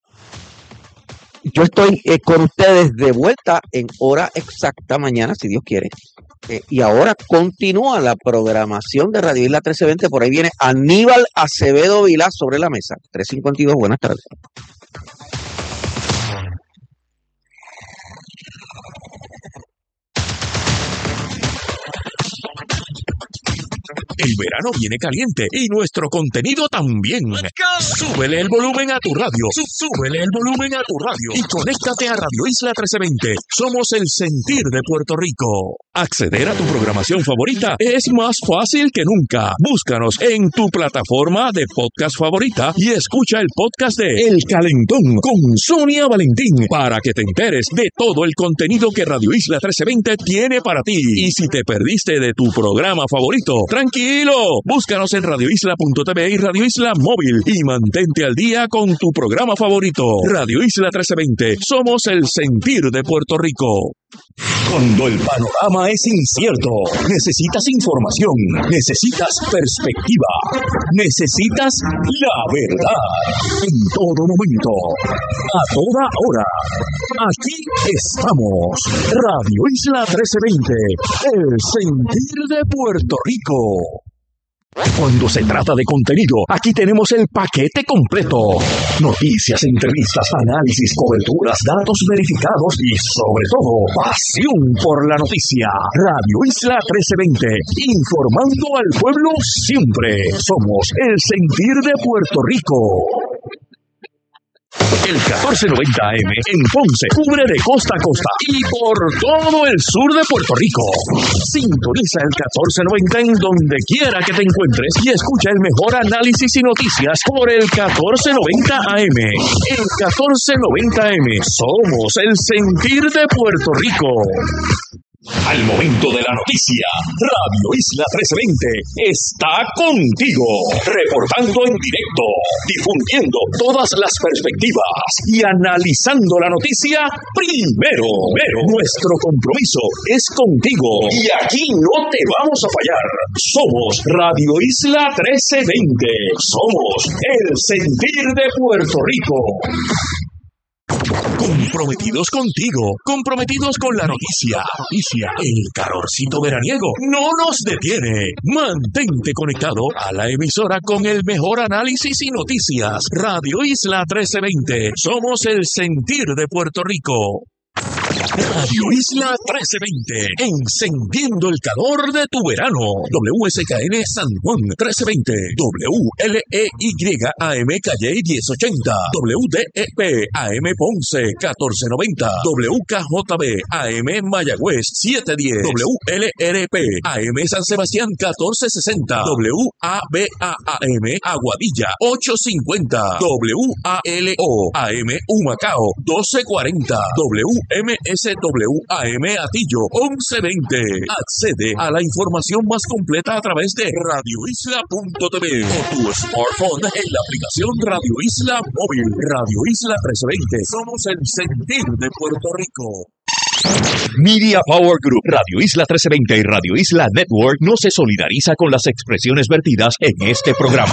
Yo estoy eh, con ustedes de vuelta en hora exacta mañana, si Dios quiere. Eh, y ahora continúa la programación de Radio Isla trece veinte. Por ahí viene Aníbal Acevedo Vilá sobre la mesa. tres cincuenta y dos, buenas tardes. El verano viene caliente y nuestro contenido también. Súbele el volumen a tu radio. Súbele el volumen a tu radio. Y conéctate a Radio Isla trece veinte. Somos el sentir de Puerto Rico. Acceder a tu programación favorita es más fácil que nunca. Búscanos en tu plataforma de podcast favorita y escucha el podcast de El Calentón con Sonia Valentín para que te enteres de todo el contenido que Radio Isla trece veinte tiene para ti. Y si te perdiste de tu programa favorito, tranquilo. Búscanos en radio isla punto t v y Radio Isla Móvil y mantente al día con tu programa favorito. Radio Isla trece veinte. Somos el sentir de Puerto Rico. Cuando el panorama es incierto, necesitas información, necesitas perspectiva, necesitas la verdad. En todo momento, a toda hora. Aquí estamos. Radio Isla trece veinte, el sentir de Puerto Rico. Cuando se trata de contenido, aquí tenemos el paquete completo. Noticias, entrevistas, análisis, coberturas, datos verificados y, sobre todo, pasión por la noticia. Radio Isla trece veinte, informando al pueblo siempre. Somos el sentir de Puerto Rico. El catorce noventa A M en Ponce cubre de costa a costa y por todo el sur de Puerto Rico. Sintoniza el catorce noventa en donde quiera que te encuentres y escucha el mejor análisis y noticias por el catorce noventa A M. El catorce noventa A M. Somos el sentir de Puerto Rico. Al momento de la noticia, Radio Isla trece veinte está contigo, reportando en directo, difundiendo todas las perspectivas y analizando la noticia primero. Pero nuestro compromiso es contigo y aquí no te vamos a fallar. Somos Radio Isla trece veinte. Somos el sentir de Puerto Rico. Comprometidos contigo, comprometidos con la noticia, noticia, el calorcito veraniego no nos detiene. Mantente conectado a la emisora con el mejor análisis y noticias. Radio Isla trece veinte, somos el sentir de Puerto Rico. Radio Isla trece veinte, encendiendo el calor de tu verano. W S K N San Juan trece veinte, W L E Y A M Calle diez ochenta, W D E P A M Ponce catorce noventa, W K J B A M Mayagüez setecientos diez, W L R P A M San Sebastián catorce sesenta, W A B A A M Aguadilla ochocientos cincuenta, W A L O A M Humacao doce cuarenta, W M S W A M Atillo once veinte. Accede a la información más completa a través de radio isla punto t v o tu smartphone en la aplicación Radio Isla Móvil. Radio Isla trescientos veinte. Somos el sentir de Puerto Rico. Media Power Group, Radio Isla trescientos veinte y Radio Isla Network no se solidariza con las expresiones vertidas en este programa.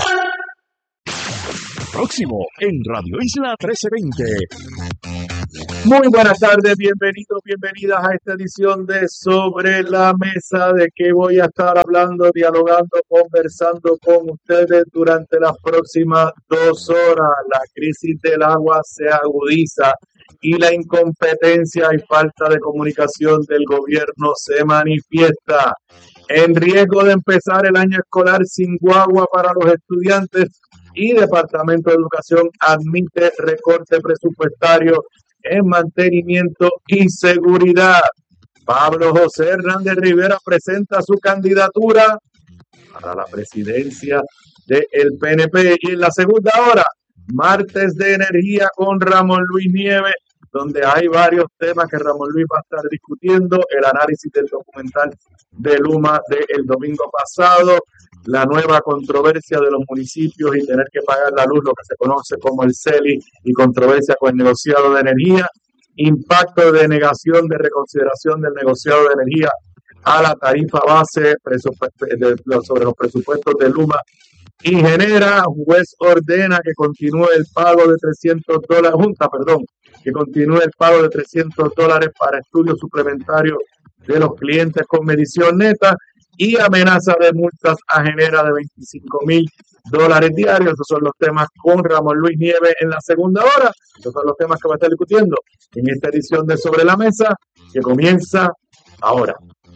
Próximo en Radio Isla trescientos veinte. Muy buenas tardes, bienvenidos, bienvenidas a esta edición de Sobre la Mesa, de que voy a estar hablando, dialogando, conversando con ustedes durante las próximas dos horas. La crisis del agua se agudiza y la incompetencia y falta de comunicación del gobierno se manifiesta. En riesgo de empezar el año escolar sin guagua para los estudiantes, y Departamento de Educación admite recorte presupuestario en mantenimiento y seguridad. Pablo José Hernández Rivera presenta su candidatura para la presidencia del P N P. Y en la segunda hora, martes de energía con Ramón Luis Nieves, donde hay varios temas que Ramón Luis va a estar discutiendo: el análisis del documental de Luma del domingo pasado, la nueva controversia de los municipios y tener que pagar la luz, lo que se conoce como el C E L I, y controversia con el negociado de energía, impacto de negación de reconsideración del negociado de energía a la tarifa base sobre los presupuestos de Luma, y genera, juez ordena que continúe el pago de trescientos dólares, junta, perdón, que continúe el pago de trescientos dólares para estudios suplementarios de los clientes con medición neta, y amenaza de multas a Genera de veinticinco mil dólares diarios. Esos son los temas con Ramón Luis Nieves en la segunda hora. Esos son los temas que va a estar discutiendo en esta edición de Sobre la Mesa, que comienza ahora.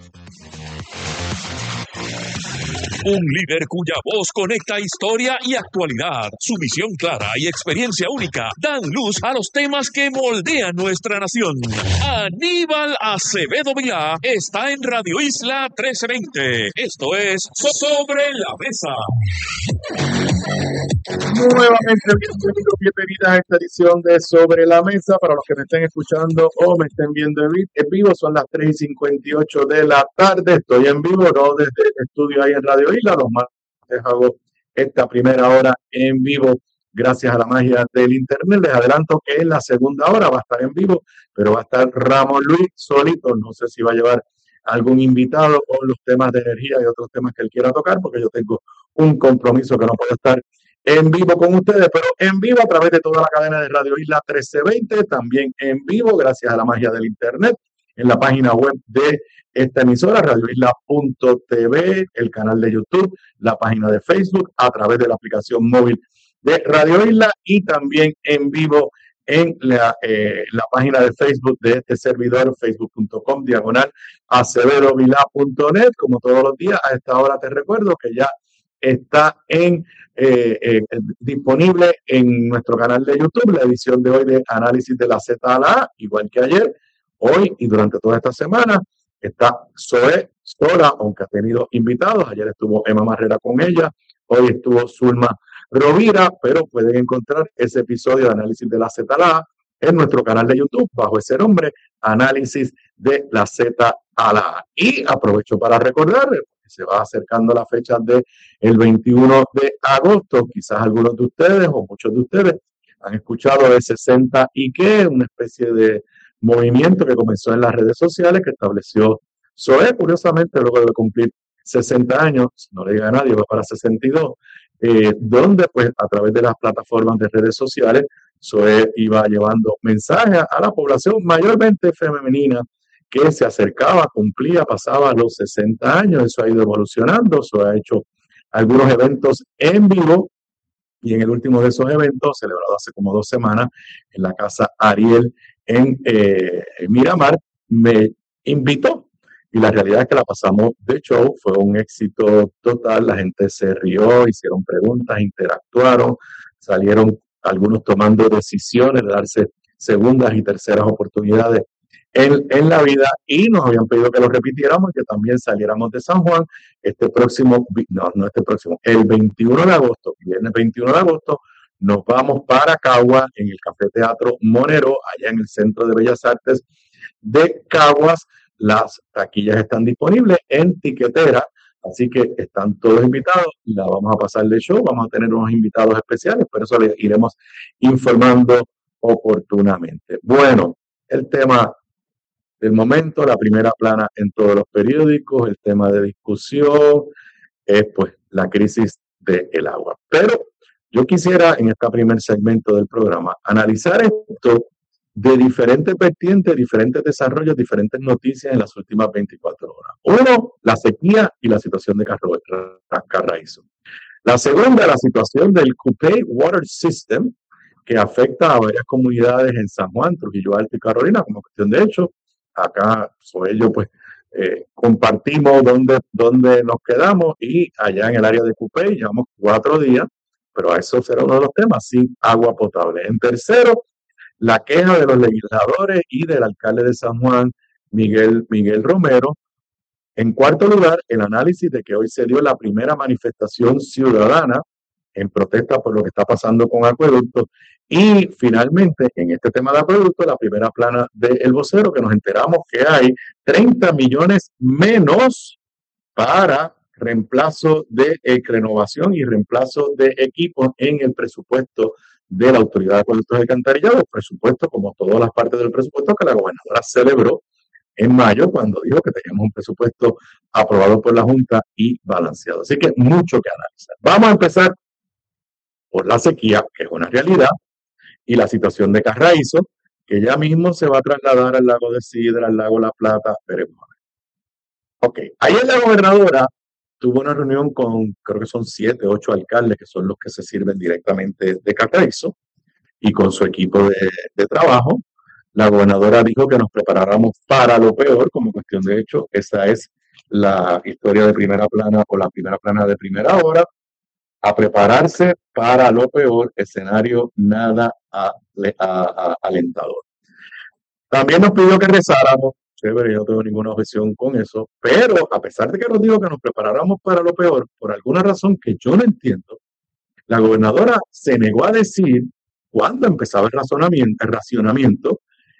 Un líder cuya voz conecta historia y actualidad. Su visión clara y experiencia única dan luz a los temas que moldean nuestra nación. Aníbal Acevedo Vilá está en Radio Isla trescientos veinte. Esto es Sobre la Mesa. Nuevamente, bienvenidos, bienvenidas a esta edición de Sobre la Mesa. Para los que me estén escuchando o me estén viendo en vivo, son las tres y cincuenta y ocho de la tarde. Estoy en vivo, no desde el estudio ahí en Radio Isla. Los martes hago esta primera hora en vivo gracias a la magia del internet. Les adelanto que en la segunda hora va a estar en vivo, pero va a estar Ramón Luis solito. No sé si va a llevar algún invitado con los temas de energía y otros temas que él quiera tocar, porque yo tengo un compromiso que no puedo estar en vivo con ustedes, pero en vivo a través de toda la cadena de Radio Isla trescientos veinte, también en vivo gracias a la magia del internet, en la página web de esta emisora, radio isla punto t v, el canal de YouTube, la página de Facebook, a través de la aplicación móvil de Radio Isla, y también en vivo en la, eh, la página de Facebook de este servidor, facebook punto com, diagonal acevedo vilá punto net. Como todos los días, a esta hora te recuerdo que ya está en eh, eh, disponible en nuestro canal de YouTube la edición de hoy de Análisis de la Z a la A, igual que ayer, hoy y durante toda esta semana. Está Zoe sola, aunque ha tenido invitados. Ayer estuvo Emma Marrera con ella, hoy estuvo Zulma Rovira, pero pueden encontrar ese episodio de Análisis de la Z a la A en nuestro canal de YouTube bajo ese nombre, Análisis de la Z a la A. Y aprovecho para recordarles que se va acercando la fecha del veintiuno de agosto. Quizás algunos de ustedes o muchos de ustedes han escuchado de sesenta y qué, una especie de movimiento que comenzó en las redes sociales que estableció Zoe, curiosamente, luego de cumplir sesenta años, no le diga a nadie, va para sesenta y dos, eh, donde pues a través de las plataformas de redes sociales, Zoe iba llevando mensajes a la población mayormente femenina que se acercaba, cumplía, pasaba los sesenta años. Eso ha ido evolucionando. Zoe ha hecho algunos eventos en vivo, y en el último de esos eventos, celebrado hace como dos semanas en la Casa Ariel en, eh, en Miramar, me invitó, y la realidad es que la pasamos de show. Fue un éxito total. La gente se rió, hicieron preguntas, interactuaron, salieron algunos tomando decisiones de darse segundas y terceras oportunidades en, en la vida, y nos habían pedido que lo repitiéramos y que también saliéramos de San Juan este próximo, no, no este próximo, el veintiuno de agosto, viernes veintiuno de agosto, nos vamos para Cagua, en el Café Teatro Monero, allá en el Centro de Bellas Artes, de Caguas. Las taquillas están disponibles en Tiquetera, así que están todos invitados. La vamos a pasar de show, vamos a tener unos invitados especiales, pero eso les iremos informando oportunamente. Bueno, el tema del momento, la primera plana en todos los periódicos, el tema de discusión es pues la crisis del agua. Pero yo quisiera en este primer segmento del programa analizar esto de diferentes vertientes, diferentes desarrollos, diferentes noticias en las últimas veinticuatro horas. Uno, la sequía y la situación de Carraízo. La segunda, la situación del Cupey Water System, que afecta a varias comunidades en San Juan, Trujillo Alto y Carolina, como cuestión de hecho. Acá, sobre ello, pues, eh, compartimos dónde, dónde nos quedamos, y allá en el área de Cupey llevamos cuatro días, pero eso será uno de los temas, sin agua potable. En tercero, la queja de los legisladores y del alcalde de San Juan, Miguel, Miguel Romero. En cuarto lugar, el análisis de que hoy se dio la primera manifestación ciudadana en protesta por lo que está pasando con acueductos. Y finalmente, en este tema de acueductos, la primera plana de El Vocero, que nos enteramos que hay treinta millones menos para reemplazo de eh, renovación y reemplazo de equipos en el presupuesto de la Autoridad de Acueductos y Alcantarillados, presupuesto como todas las partes del presupuesto que la gobernadora celebró en mayo cuando dijo que teníamos un presupuesto aprobado por la Junta y balanceado. Así que mucho que analizar. Vamos a empezar por la sequía, que es una realidad, y la situación de Carraízo, que ya mismo se va a trasladar al lago de Sidra, al lago La Plata, veremos. Ok, ayer la gobernadora tuvo una reunión con, creo que son siete, ocho alcaldes, que son los que se sirven directamente de Carraízo, y con su equipo de, de trabajo. La gobernadora dijo que nos preparáramos para lo peor, como cuestión de hecho, esa es la historia de primera plana o la primera plana de primera hora, a prepararse para lo peor, escenario nada a, a, a, alentador. También nos pidió que rezáramos, chévere, yo no tengo ninguna objeción con eso, pero a pesar de que nos dijo que nos preparáramos para lo peor, por alguna razón que yo no entiendo, la gobernadora se negó a decir cuándo empezaba el razonamiento, el racionamiento,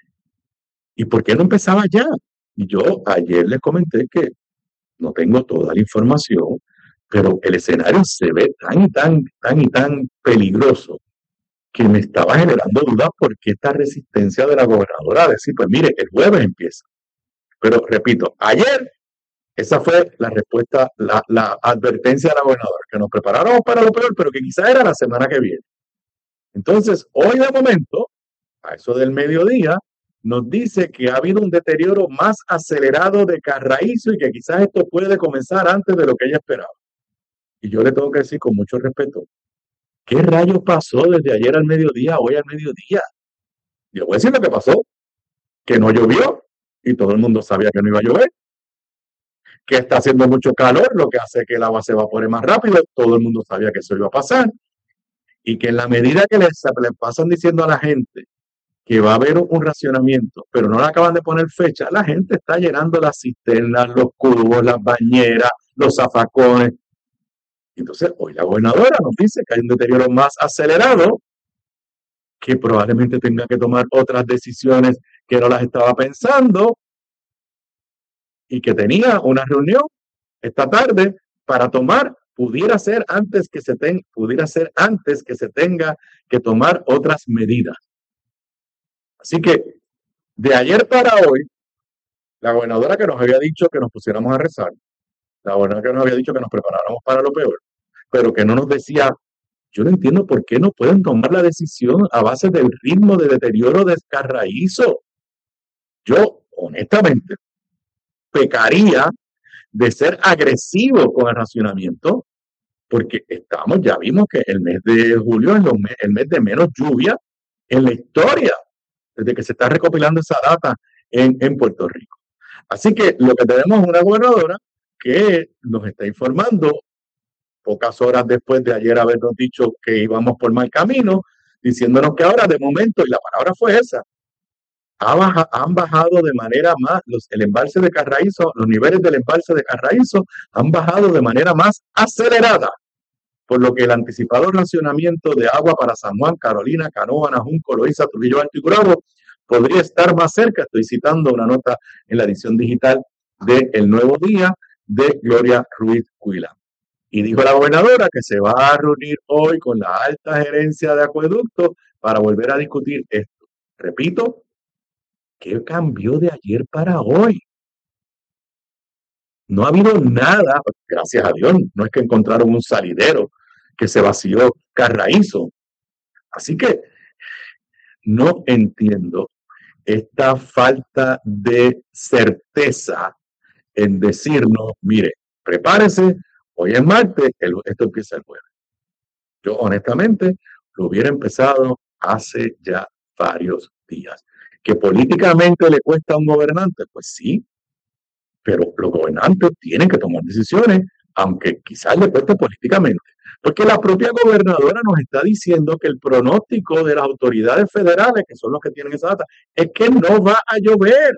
y por qué no empezaba ya. Y yo ayer les comenté que no tengo toda la información, pero el escenario se ve tan y tan, tan y tan peligroso que me estaba generando dudas por qué esta resistencia de la gobernadora a decir, pues mire, el jueves empieza. Pero repito, ayer esa fue la respuesta, la, la advertencia de la gobernadora, que nos preparáramos para lo peor, pero que quizá era la semana que viene. Entonces, hoy de momento, a eso del mediodía, nos dice que ha habido un deterioro más acelerado de Carraízo y que quizás esto puede comenzar antes de lo que ella esperaba. Y yo le tengo que decir con mucho respeto, ¿qué rayos pasó desde ayer al mediodía a hoy al mediodía? Yo voy a decir lo que pasó, que no llovió y todo el mundo sabía que no iba a llover, que está haciendo mucho calor, lo que hace que el agua se evapore más rápido, todo el mundo sabía que eso iba a pasar, y que en la medida que le, le pasan diciendo a la gente que va a haber un racionamiento, pero no le acaban de poner fecha, la gente está llenando las cisternas, los cubos, las bañeras, los zafacones. Entonces, hoy la gobernadora nos dice que hay un deterioro más acelerado, que probablemente tenga que tomar otras decisiones que no las estaba pensando, y que tenía una reunión esta tarde para tomar, pudiera ser antes que se ten, pudiera ser antes que se tenga que tomar otras medidas. Así que de ayer para hoy, la gobernadora que nos había dicho que nos pusiéramos a rezar, la gobernadora que nos había dicho que nos preparáramos para lo peor, pero que no nos decía, yo no entiendo por qué no pueden tomar la decisión a base del ritmo de deterioro de Carraízo. Yo, honestamente, pecaría de ser agresivo con el racionamiento, porque estamos, ya vimos que el mes de julio es el mes de menos lluvia en la historia, desde que se está recopilando esa data en, en Puerto Rico. Así que lo que tenemos es una gobernadora que nos está informando pocas horas después de ayer habernos dicho que íbamos por mal camino, diciéndonos que ahora de momento, y la palabra fue esa, ha baja, han bajado de manera más, los, el embalse de Carraízo, los niveles del embalse de Carraízo han bajado de manera más acelerada, por lo que el anticipado racionamiento de agua para San Juan, Carolina, Canóvanas, Junco, Loíza, Trujillo Alto y Gurabo podría estar más cerca. Estoy citando una nota en la edición digital de El Nuevo Día de Gloria Ruiz Cuilán. Y dijo la gobernadora que se va a reunir hoy con la alta gerencia de acueductos para volver a discutir esto. Repito, ¿qué cambió de ayer para hoy? No ha habido nada, gracias a Dios, no es que encontraron un salidero que se vació Carraízo. Así que no entiendo esta falta de certeza en decirnos, mire, prepárese, hoy es martes, el, esto empieza el jueves. Yo honestamente lo hubiera empezado hace ya varios días. ¿Que políticamente le cuesta a un gobernante? Pues sí, pero los gobernantes tienen que tomar decisiones, aunque quizás le cueste políticamente. Porque la propia gobernadora nos está diciendo que el pronóstico de las autoridades federales, que son los que tienen esa data, es que no va a llover.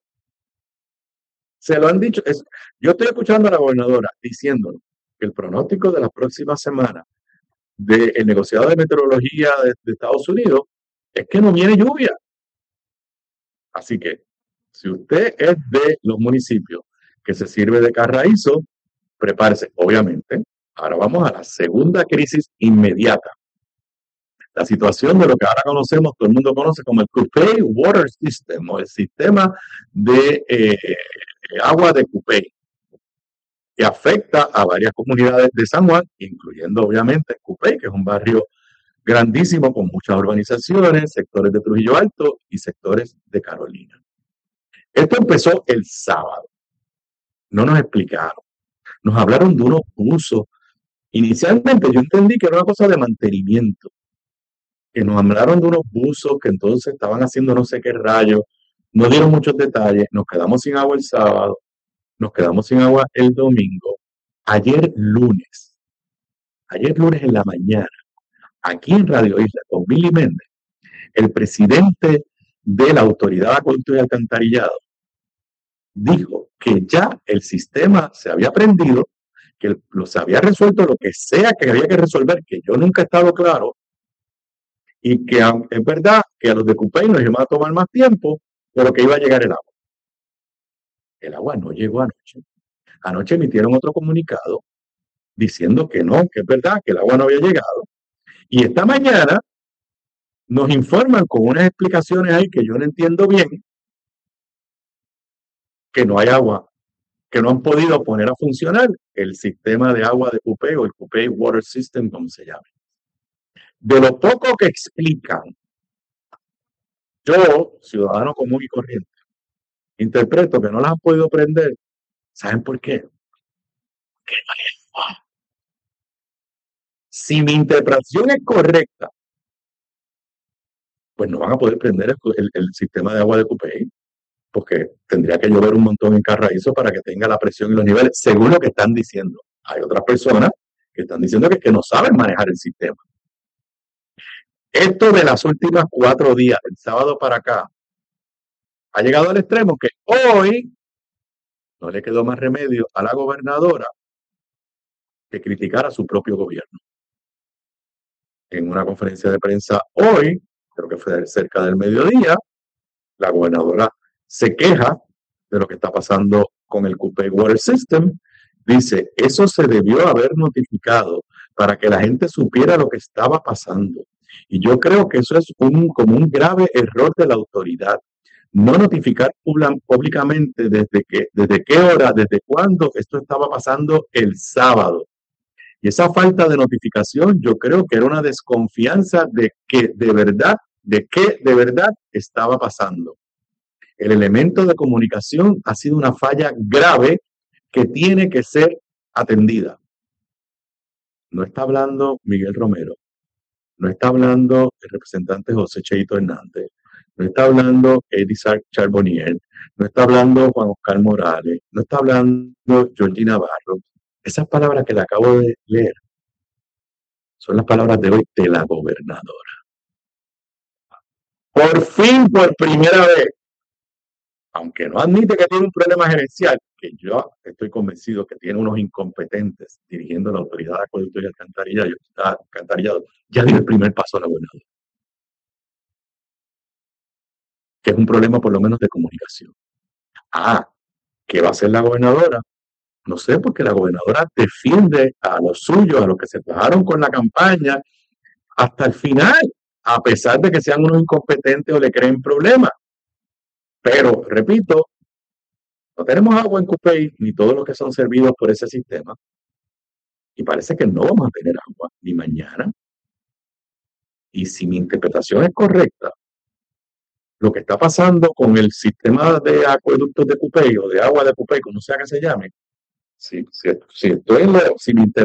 Se lo han dicho. Es, yo estoy escuchando a la gobernadora diciéndonos que el pronóstico de las próximas semanas del negociado de meteorología de, de Estados Unidos es que no viene lluvia. Así que, si usted es de los municipios que se sirve de Carraízo, prepárese, obviamente. Ahora vamos a la segunda crisis inmediata. La situación de lo que ahora conocemos, todo el mundo conoce como el Cupey Water System, o el sistema de eh, agua de Cupey, que afecta a varias comunidades de San Juan, incluyendo obviamente Cupey, que es un barrio grandísimo con muchas urbanizaciones, sectores de Trujillo Alto y sectores de Carolina. Esto empezó el sábado. No nos explicaron. Nos hablaron de unos buzos. Inicialmente yo entendí que era una cosa de mantenimiento. Que nos hablaron de unos buzos que entonces estaban haciendo no sé qué rayos. No dieron muchos detalles. Nos quedamos sin agua el sábado. Nos quedamos sin agua el domingo. Ayer lunes. Ayer lunes en la mañana. Aquí en Radio Isla, con Billy Méndez, el presidente de la Autoridad de Acueductos y Alcantarillado dijo que ya el sistema se había prendido, que lo, se había resuelto lo que sea que había que resolver, que yo nunca he estado claro, y que es verdad que a los de Cupey nos iba a tomar más tiempo, pero que iba a llegar el agua. El agua no llegó anoche. Anoche emitieron otro comunicado diciendo que no, que es verdad, que el agua no había llegado. Y esta mañana nos informan con unas explicaciones ahí que yo no entiendo bien, que no hay agua, que no han podido poner a funcionar el sistema de agua de Cupey o el Cupey Water System, como se llama. De lo poco que explican, yo, ciudadano común y corriente, interpreto que no las han podido prender. ¿Saben por qué? Que no hay agua. Si mi interpretación es correcta, pues no van a poder prender el, el, el sistema de agua de Cupey, porque tendría que llover un montón en Carraízo para que tenga la presión y los niveles, según lo que están diciendo. Hay otras personas que están diciendo que, que no saben manejar el sistema. Esto de las últimas cuatro días, el sábado para acá, ha llegado al extremo que hoy no le quedó más remedio a la gobernadora que criticar a su propio gobierno. En una conferencia de prensa hoy, creo que fue cerca del mediodía, la gobernadora se queja de lo que está pasando con el Cupey Water System. Dice, eso se debió haber notificado para que la gente supiera lo que estaba pasando. Y yo creo que eso es un, como un grave error de la autoridad. No notificar públicamente desde, que, desde qué hora, desde cuándo esto estaba pasando el sábado. Y esa falta de notificación yo creo que era una desconfianza de que de verdad, de qué de verdad estaba pasando. El elemento de comunicación ha sido una falla grave que tiene que ser atendida. No está hablando Miguel Romero, no está hablando el representante José Cheito Hernández, no está hablando Eddie Charbonnier, no está hablando Juan Oscar Morales, no está hablando Georgina Navarro. Esas palabras que le acabo de leer son las palabras de hoy de la gobernadora. Por fin, por primera vez, aunque no admite que tiene un problema gerencial, que yo estoy convencido que tiene unos incompetentes dirigiendo la autoridad de acueductos y alcantarillado, alcantarillado, ya dio el primer paso a la gobernadora. que es un problema por lo menos de comunicación. Ah, ¿qué va a hacer la gobernadora? No sé, porque la gobernadora defiende a los suyos, a los que se bajaron con la campaña, hasta el final, a pesar de que sean unos incompetentes o le creen problemas. Pero, repito, no tenemos agua en Cupey, ni todos los que son servidos por ese sistema. Y parece que no vamos a tener agua, ni mañana. Y si mi interpretación es correcta, lo que está pasando con el sistema de acueductos de Cupey o de agua de Cupey, como sea que se llame, si, si, si estoy en la, si mi